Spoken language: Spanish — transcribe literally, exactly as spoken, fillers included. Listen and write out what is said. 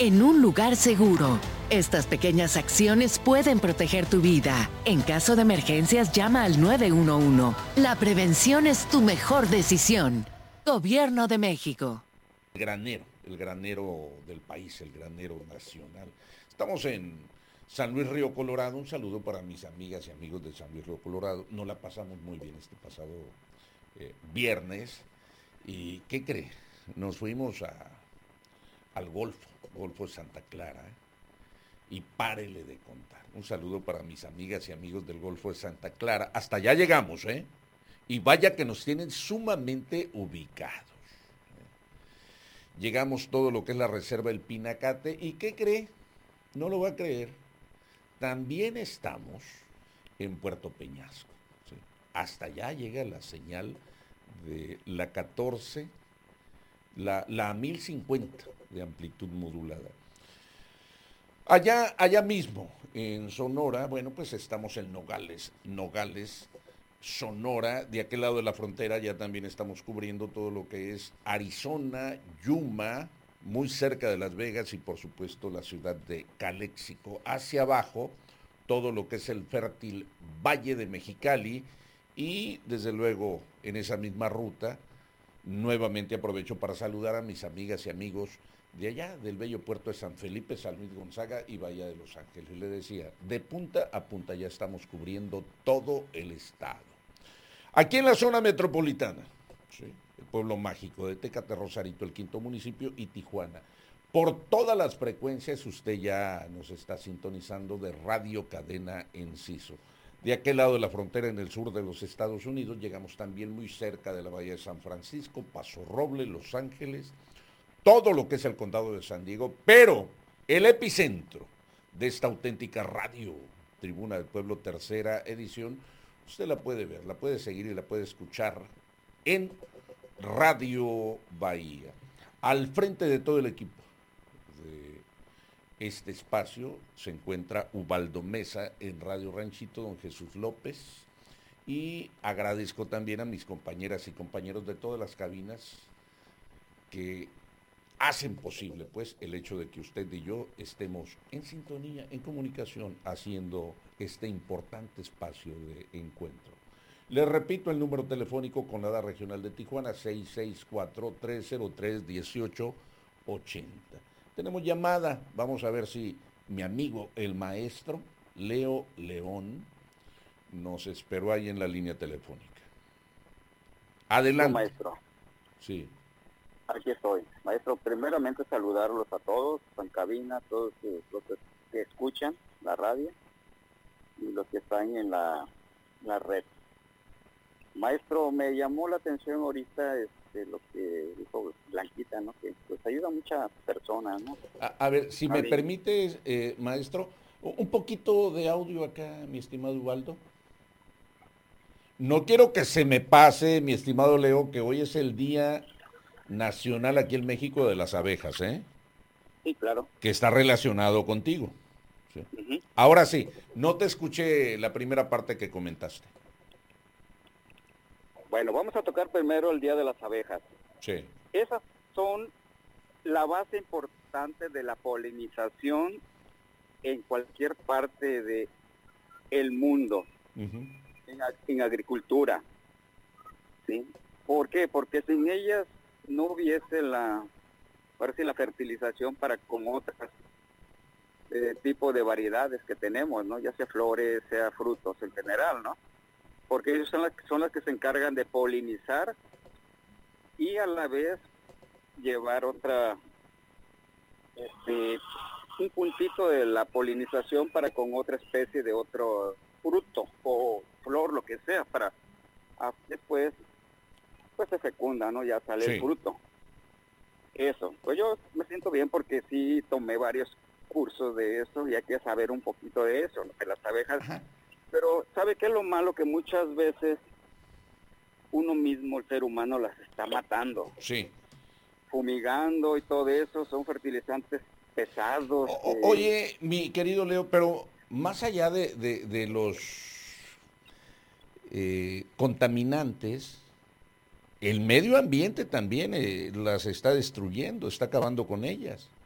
en un lugar seguro. Estas pequeñas acciones pueden proteger tu vida. En caso de emergencias, llama al nueve uno uno. La prevención es tu mejor decisión. Gobierno de México. El granero, el granero del país, el granero nacional. Estamos en San Luis Río Colorado. Un saludo para mis amigas y amigos de San Luis Río Colorado. Nos la pasamos muy bien este pasado eh, viernes. ¿Y qué cree? Nos fuimos a, al Golfo, Golfo de Santa Clara, ¿eh? Y párele de contar. Un saludo para mis amigas y amigos del Golfo de Santa Clara. Hasta allá llegamos, ¿eh? Y vaya que nos tienen sumamente ubicados. Llegamos todo lo que es la reserva del Pinacate. ¿Y qué cree? No lo va a creer. También estamos en Puerto Peñasco, ¿sí? Hasta allá llega la señal de la catorce, la, la mil cincuenta de amplitud modulada. Allá, allá mismo, en Sonora, bueno, pues estamos en Nogales, Nogales, Sonora, de aquel lado de la frontera ya también estamos cubriendo todo lo que es Arizona, Yuma, muy cerca de Las Vegas y por supuesto la ciudad de Caléxico, hacia abajo, todo lo que es el fértil Valle de Mexicali y desde luego en esa misma ruta, nuevamente aprovecho para saludar a mis amigas y amigos de allá, del bello puerto de San Felipe, San Luis Gonzaga y Bahía de Los Ángeles. Y le decía, de punta a punta ya estamos cubriendo todo el estado. Aquí en la zona metropolitana, ¿sí? El pueblo mágico de Tecate, Rosarito, el quinto municipio y Tijuana. Por todas las frecuencias usted ya nos está sintonizando de Radio Cadena Enciso. De aquel lado de la frontera en el sur de los Estados Unidos, llegamos también muy cerca de la Bahía de San Francisco, Paso Roble, Los Ángeles, todo lo que es el condado de San Diego, pero el epicentro de esta auténtica radio, Tribuna del Pueblo, tercera edición, usted la puede ver, la puede seguir y la puede escuchar en Radio Bahía. Al frente de todo el equipo de este espacio se encuentra Ubaldo Mesa en Radio Ranchito, don Jesús López, y agradezco también a mis compañeras y compañeros de todas las cabinas que hacen posible, pues, el hecho de que usted y yo estemos en sintonía, en comunicación, haciendo este importante espacio de encuentro. Les repito el número telefónico con la edad regional de Tijuana, seis seis cuatro, tres cero tres, uno ocho ocho cero. Tenemos llamada, vamos a ver si mi amigo, el maestro Leo León, nos esperó ahí en la línea telefónica. Adelante. Sí, maestro. Sí. Aquí estoy. Maestro, primeramente saludarlos a todos, en cabina, todos los que, que escuchan la radio y los que están en la, la red. Maestro, me llamó la atención ahorita este, lo que dijo Blanquita, ¿no? Que pues ayuda a muchas personas, ¿no? A, a ver, si a me ver. permite, eh, maestro, un poquito de audio acá, mi estimado Ubaldo. No quiero que se me pase, mi estimado Leo, que hoy es el Día Nacional aquí en México de las abejas, ¿eh? Sí, claro. Que está relacionado contigo. ¿Sí? Uh-huh. Ahora sí, no te escuché la primera parte que comentaste. Bueno, vamos a tocar primero el Día de las Abejas. Sí. Esas son la base importante de la polinización en cualquier parte de el mundo, uh-huh. en, en agricultura. ¿Sí? ¿Por qué? Porque sin ellas no hubiese la, parece la fertilización para con otras eh, tipos de variedades que tenemos, ¿no? Ya sea flores, sea frutos en general, ¿no? Porque ellos son las, son las que se encargan de polinizar y a la vez llevar otra, este, un puntito de la polinización para con otra especie de otro fruto o flor, lo que sea, para a, después pues se fecunda, ¿no? Ya sale sí. el fruto. Eso, pues yo me siento bien porque sí tomé varios cursos de eso y hay que saber un poquito de eso, de las abejas. Ajá. Pero ¿sabe qué es lo malo? Que muchas veces uno mismo, el ser humano, las está matando. Sí. Fumigando y todo eso, son fertilizantes pesados. O, eh... Oye, mi querido Leo, pero más allá de, de, de los eh, contaminantes, el medio ambiente también eh, las está destruyendo, está acabando con ellas.